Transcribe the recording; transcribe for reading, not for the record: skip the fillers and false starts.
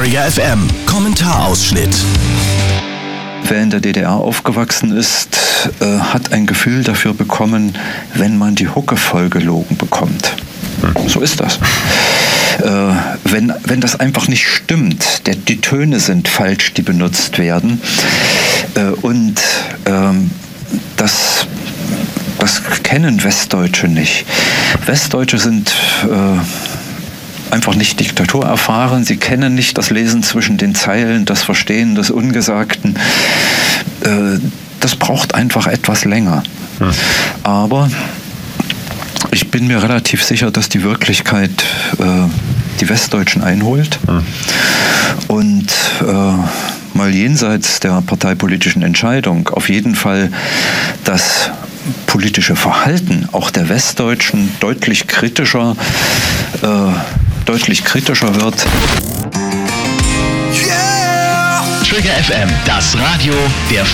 Trigger FM Kommentarausschnitt. Wer in der DDR aufgewachsen ist, hat ein Gefühl dafür bekommen, wenn man die Hucke vollgelogen bekommt. So ist das. Wenn das einfach nicht stimmt, die Töne sind falsch, die benutzt werden, und das kennen Westdeutsche nicht. Westdeutsche sind einfach nicht diktaturerfahren, sie kennen nicht das Lesen zwischen den Zeilen, das Verstehen des Ungesagten. Das braucht einfach etwas länger. Aber ich bin mir relativ sicher, dass die Wirklichkeit die Westdeutschen einholt. Und mal jenseits der parteipolitischen Entscheidung auf jeden Fall das politische Verhalten auch der Westdeutschen deutlich kritischer wird. Trigger FM, das Radio der